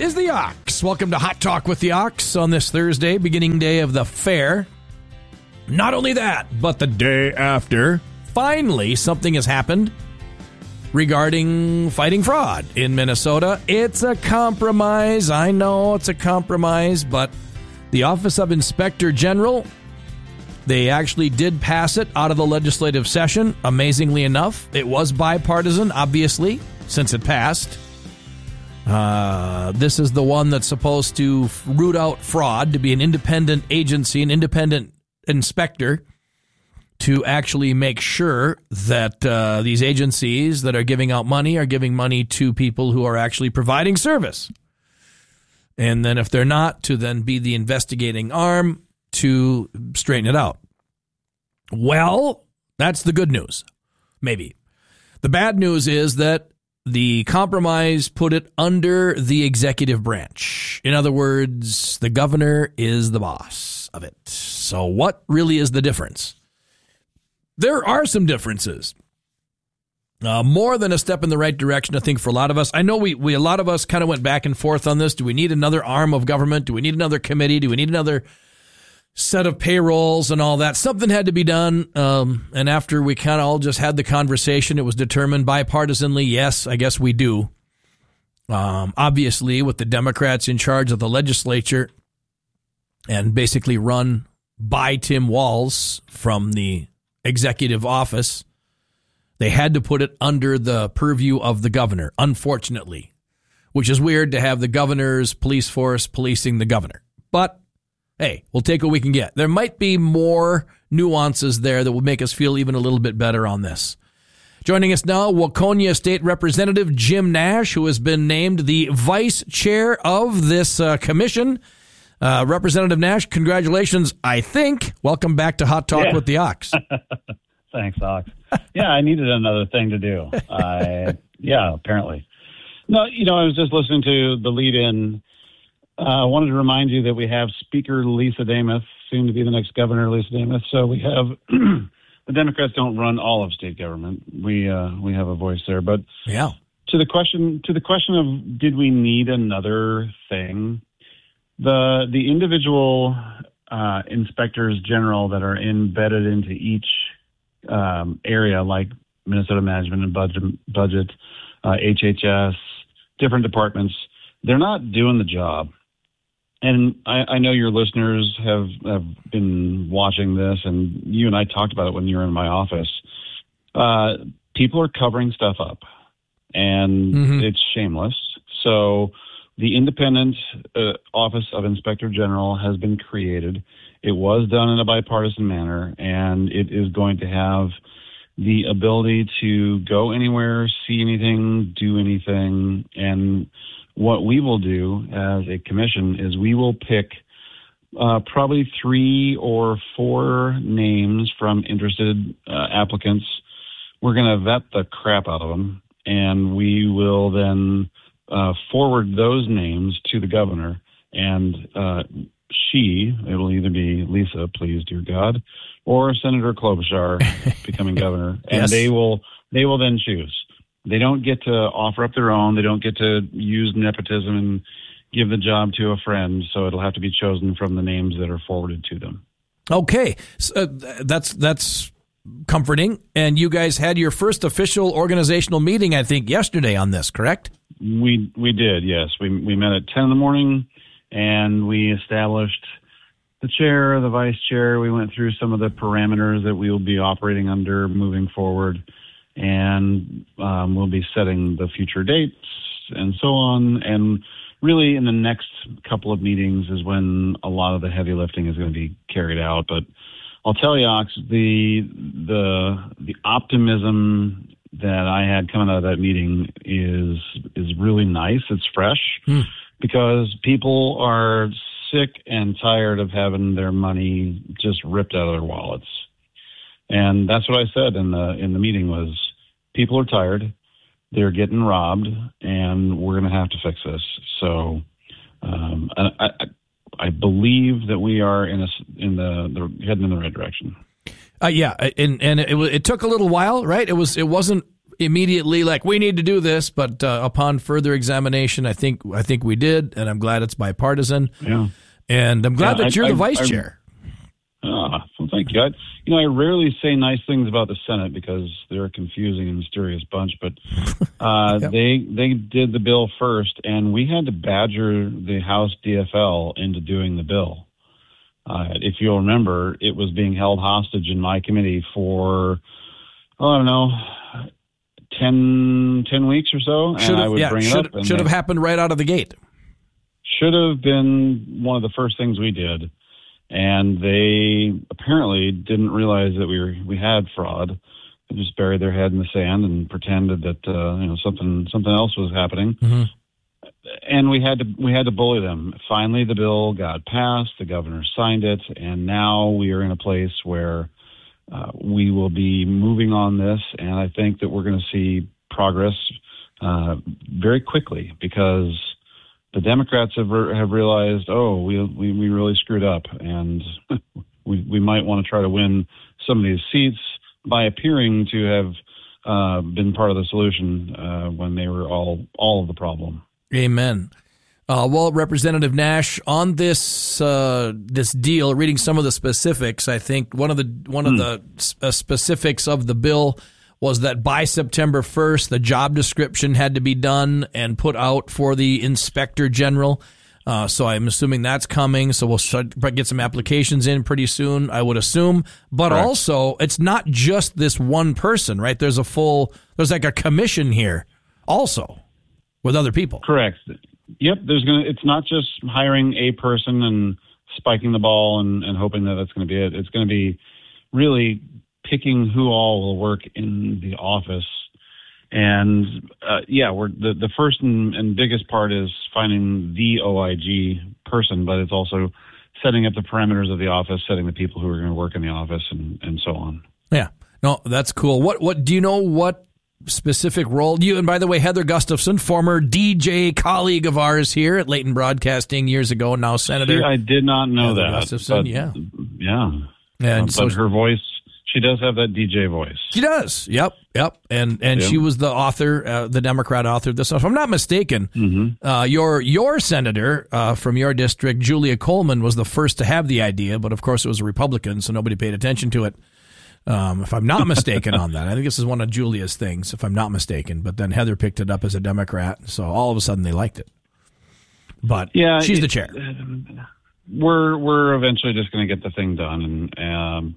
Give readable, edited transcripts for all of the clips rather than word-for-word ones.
is the Ox. Welcome to Hot Talk with the Ox on this Thursday, beginning day of the fair. Not only that, but the day after, finally something has happened regarding fighting fraud in Minnesota. It's a compromise. I know it's a compromise, but the Office of Inspector General, they actually did pass it out of the legislative session. Amazingly enough, it was bipartisan, obviously, since it passed. This is the one that's supposed to root out fraud, to be an independent agency, an independent inspector, to actually make sure that these agencies that are giving out money are giving money to people who are actually providing service. And then if they're not, to then be the investigating arm to straighten it out. Well, that's the good news. Maybe. The bad news is that the compromise put it under the executive branch. In other words, the governor is the boss of it. So what really is the difference? There are some differences. More than a step in the right direction, I think, for a lot of us. I know we a lot of us kind of went back and forth on this. Do we need another arm of government? Do we need another committee? Do we need another set of payrolls and all that? Something had to be done. And after we kind of all just had the conversation, it was determined bipartisanly, yes, I guess we do. Obviously, with the Democrats in charge of the legislature and basically run by Tim Walz from the executive office, they had to put it under the purview of the governor, unfortunately, which is weird to have the governor's police force policing the governor. But hey, we'll take what we can get. There might be more nuances there that will make us feel even a little bit better on this. Joining us now, Waconia State Representative Jim Nash, who has been named the vice chair of this commission. Representative Nash, congratulations, I think. Welcome back to Hot Talk with the Ox. Thanks, Ox. Yeah, I needed another thing to do. Apparently. No, I was just listening to the lead-in. I wanted to remind you that we have Speaker Lisa Demuth, soon to be the next governor, Lisa Demuth. So we have the Democrats don't run all of state government. We have a voice there. But yeah, to the question of did we need another thing? The individual inspectors general that are embedded into each area, like Minnesota Management and Budget, HHS, different departments, they're not doing the job. And I know your listeners have been watching this, and you and I talked about it when you were in my office. People are covering stuff up, and it's shameless. So the independent Office of Inspector General has been created. It was done in a bipartisan manner, and it is going to have the ability to go anywhere, see anything, do anything. And what we will do as a commission is we will pick probably 3 or 4 names from interested applicants. We're going to vet the crap out of them, and we will then forward those names to the governor, and it will either be Lisa, please, dear God, or Senator Klobuchar becoming governor, and yes. they will then choose. They don't get to offer up their own. They don't get to use nepotism and give the job to a friend. So it'll have to be chosen from the names that are forwarded to them. Okay, so that's comforting. And you guys had your first official organizational meeting, I think, yesterday on this, correct? We did, yes. We met at 10 in the morning, and we established the chair, the vice chair. We went through some of the parameters that we will be operating under moving forward. And we'll be setting the future dates and so on. And really in the next couple of meetings is when a lot of the heavy lifting is going to be carried out. But I'll tell you, Ox, the optimism that I had coming out of that meeting is really nice. It's fresh because people are sick and tired of having their money just ripped out of their wallets. And that's what I said in the meeting was people are tired, they're getting robbed, and we're going to have to fix this. So I believe that we are heading in the right direction. Yeah, and it took a little while, right? It wasn't immediately like we need to do this, but upon further examination, I think we did, and I'm glad it's bipartisan. Yeah, and I'm glad that you're the vice chair. Well, thank you. I rarely say nice things about the Senate because they're a confusing and mysterious bunch, but Yep. they did the bill first, and we had to badger the House DFL into doing the bill. If you'll remember, it was being held hostage in my committee for, I don't know, 10 weeks or so, and I would bring it up. Should have happened right out of the gate. Should have been one of the first things we did. And they apparently didn't realize that we had fraud. They just buried their head in the sand and pretended that something else was happening. Mm-hmm. And we had to bully them. Finally, the bill got passed. The governor signed it, and now we are in a place where we will be moving on this. And I think that we're going to see progress very quickly because the Democrats have realized, we really screwed up, and we might want to try to win some of these seats by appearing to have been part of the solution when they were all of the problem. Amen. Well, Representative Nash, on this deal, reading some of the specifics, I think one of the specifics of the bill was that by September 1st, the job description had to be done and put out for the Inspector General. So I'm assuming that's coming. So we'll get some applications in pretty soon, I would assume. But Correct. Also, it's not just this one person, right? There's like a commission here also with other people. Correct. Yep. It's not just hiring a person and spiking the ball and hoping that that's going to be it. It's going to be really picking who all will work in the office. And the first and biggest part is finding the OIG person, but it's also setting up the parameters of the office, setting the people who are going to work in the office, and so on. Yeah, no, that's cool. What do you know? What specific role you? And by the way, Heather Gustafson, former DJ colleague of ours here at Leighton Broadcasting years ago, now senator. See, I did not know Heather that. Gustafson, yeah. And so her voice. She does have that DJ voice. She does. Yep. And she was the author, the Democrat author of this. If I'm not mistaken, your senator from your district, Julia Coleman, was the first to have the idea, but of course it was a Republican, so nobody paid attention to it. If I'm not mistaken on that. I think this is one of Julia's things, if I'm not mistaken. But then Heather picked it up as a Democrat, so all of a sudden they liked it. But she's the chair. We're eventually just going to get the thing done, and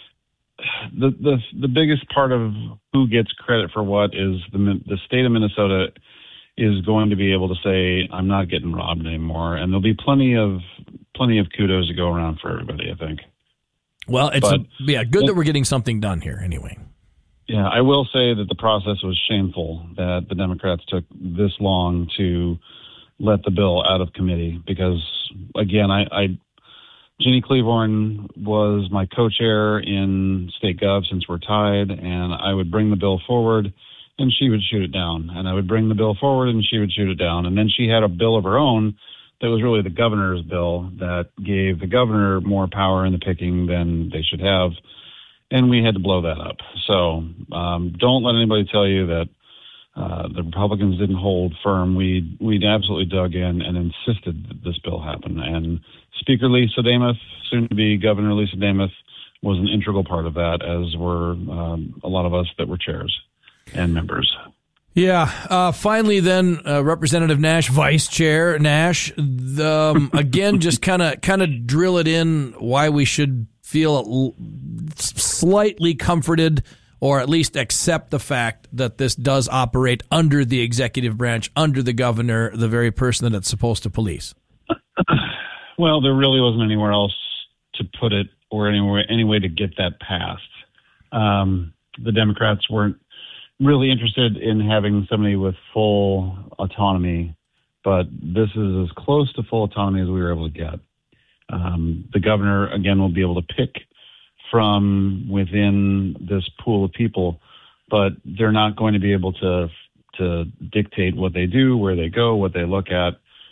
the biggest part of who gets credit for what is the state of Minnesota is going to be able to say, I'm not getting robbed anymore. And there'll be plenty of kudos to go around for everybody, I think. Well, good that we're getting something done here anyway. Yeah, I will say that the process was shameful that the Democrats took this long to let the bill out of committee because, again, Jeannie Cleaborn was my co-chair in State Gov since we're tied, and I would bring the bill forward, and she would shoot it down. And I would bring the bill forward, and she would shoot it down. And then she had a bill of her own that was really the governor's bill that gave the governor more power in the picking than they should have, and we had to blow that up. So don't let anybody tell you that the Republicans didn't hold firm. We absolutely dug in and insisted that this bill happen. And Speaker Lisa Demuth, soon to be Governor Lisa Demuth, was an integral part of that, as were a lot of us that were chairs and members. Yeah. Finally, then, Representative Nash, Vice Chair Nash. Again, just kind of drill it in why we should feel slightly comforted, or at least accept the fact that this does operate under the executive branch, under the governor, the very person that it's supposed to police. Well, there really wasn't anywhere else to put it or any way to get that passed. The Democrats weren't really interested in having somebody with full autonomy, but this is as close to full autonomy as we were able to get. The governor, again, will be able to pick from within this pool of people, but they're not going to be able to dictate what they do, where they go, what they look at.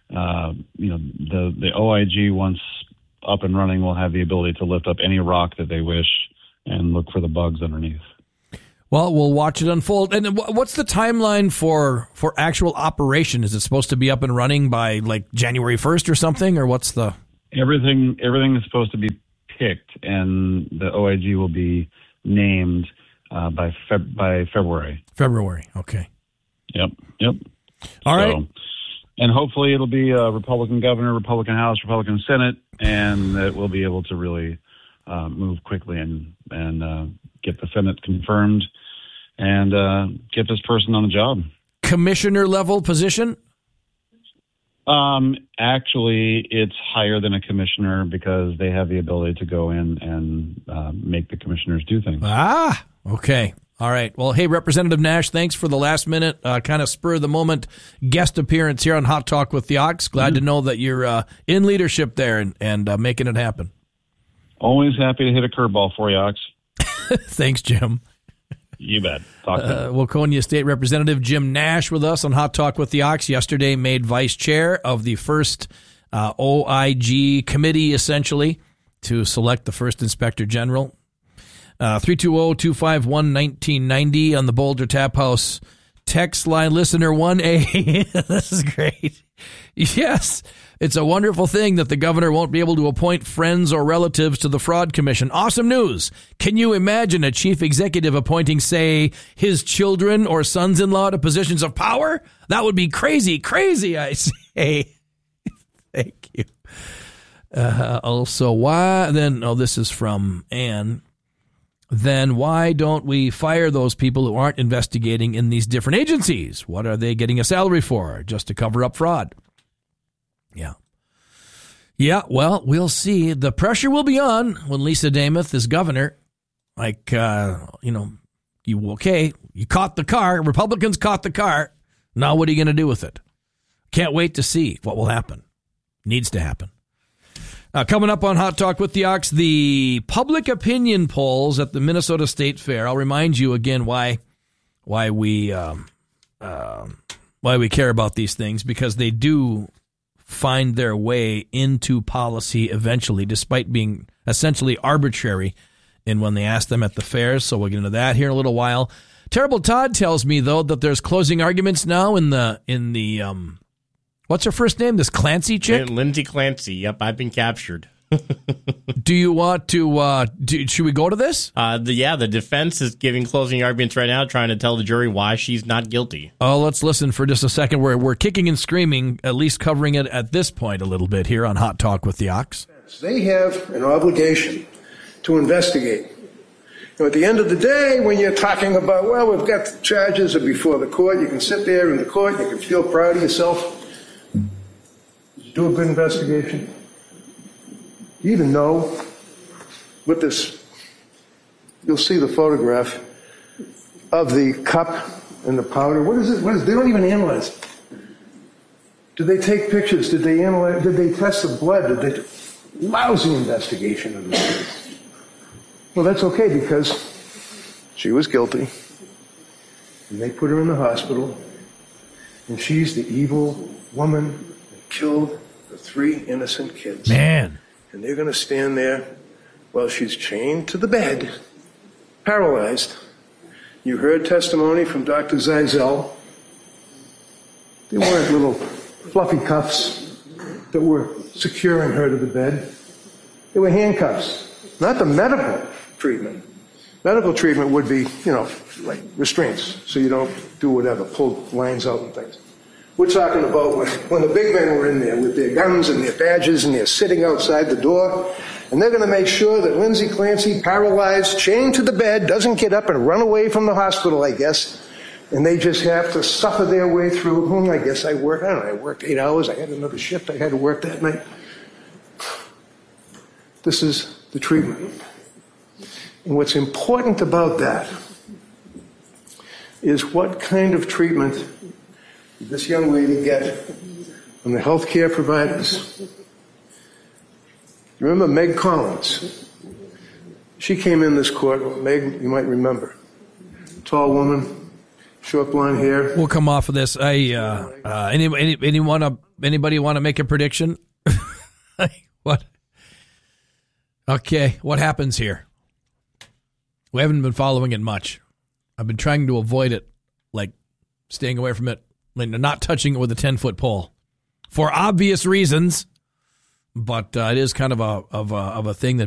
The OIG, once up and running, will have the ability to lift up any rock that they wish and look for the bugs underneath. Well, we'll watch it unfold. And what's the timeline for actual operation? Is it supposed to be up and running by like January 1st or something, or what's the... Everything is supposed to be picked, and the OIG will be named by February. February, okay. Yep. All right. And hopefully it'll be a Republican governor, Republican House, Republican Senate, and that we'll be able to really move quickly and get the Senate confirmed and get this person on the job. Commissioner level position? Actually, it's higher than a commissioner because they have the ability to go in and make the commissioners do things. Ah, okay. All right. Well, hey, Representative Nash, thanks for the last minute, kind of spur of the moment guest appearance here on Hot Talk with the Ox. Glad to know that you're in leadership there and making it happen. Always happy to hit a curveball for you, Ox. Thanks, Jim. You bet. Talk to you. Waconia State Representative Jim Nash with us on Hot Talk with the Ox. Yesterday made vice chair of the first OIG committee, essentially, to select the first inspector general. 320-251-1990 on the Boulder Tap House text line. Listener 1A. This is great. Yes, it's a wonderful thing that the governor won't be able to appoint friends or relatives to the Fraud Commission. Awesome news. Can you imagine a chief executive appointing, say, his children or sons-in-law to positions of power? That would be crazy, I say. Thank you. Also, why then? Oh, this is from Ann. Then why don't we fire those people who aren't investigating in these different agencies? What are they getting a salary for? Just to cover up fraud? Yeah, well, we'll see. The pressure will be on when Lisa Namath is governor. Like, you caught the car. Republicans caught the car. Now what are you going to do with it? Can't wait to see what will happen. Needs to happen. Coming up on Hot Talk with the Ox, the public opinion polls at the Minnesota State Fair. I'll remind you again why we care about these things, because they do find their way into policy eventually, despite being essentially arbitrary in when they ask them at the fairs. So we'll get into that here in a little while. Terrible Todd tells me, though, that there's closing arguments now in the what's her first name? This Clancy chick? Lindsay Clancy. Yep, I've been captured. Do you want to, should we go to this? The defense is giving closing arguments right now, trying to tell the jury why she's not guilty. Oh, let's listen for just a second. We're kicking and screaming, at least covering it at this point a little bit here on Hot Talk with the Ox. They have an obligation to investigate. At the end of the day, when you're talking about, well, we've got the charges are before the court, you can sit there in the court, you can feel proud of yourself. Do a good investigation. You even know with this, you'll see the photograph of the cup and the powder. What is it? They don't even analyze it. Did they take pictures? Did they analyze? Did they test the blood? Lousy investigation of this. Well, that's okay because she was guilty. And they put her in the hospital. And she's the evil woman that killed the 3 innocent kids. Man. And they're going to stand there while she's chained to the bed, paralyzed. You heard testimony from Dr. Zeisel. They weren't little fluffy cuffs that were securing her to the bed. They were handcuffs, not the medical treatment. Medical treatment would be, like restraints, so you don't do whatever, pull lines out and things. We're talking about when the big men were in there with their guns and their badges and they're sitting outside the door, and they're going to make sure that Lindsay Clancy, paralyzed, chained to the bed, doesn't get up and run away from the hospital, I guess, and they just have to suffer their way through. I guess I worked 8 hours. I had another shift I had to work that night. This is the treatment. And what's important about that is what kind of treatment did this young lady get from the health care providers. Remember Meg Collins? She came in this court. Meg, you might remember. Tall woman, short blonde hair. We'll come off of this. Anybody want to make a prediction? What? Okay, what happens here? We haven't been following it much. I've been trying to avoid it, like staying away from it, like not touching it with a 10-foot pole for obvious reasons. But it is kind of a thing that